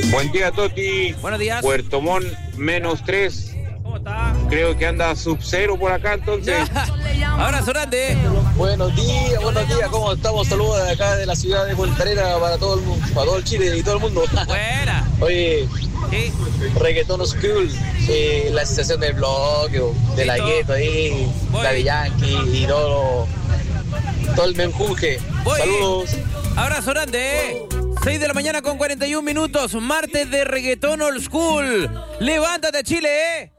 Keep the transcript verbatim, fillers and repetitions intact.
Buen día, Toti. Buenos días. Puerto Montt, menos tres. ¿Cómo está? Creo que anda sub cero por acá, entonces. Abrazo grande. Buenos días, buenos días, ¿cómo estamos? Saludos de acá de la ciudad de Punta Arenas para todo el mundo, para todo el Chile y todo el mundo. Buena. Oye, Sí. reggaetón school, eh, la sensación del bloque, de la Listo. gueto ahí, Voy. la de Yankee y todo, todo el menjunje. Voy. Saludos. Abrazo grande, eh. seis de la mañana con cuarenta y un minutos. Martes de reggaetón old school. Levántate, Chile, eh.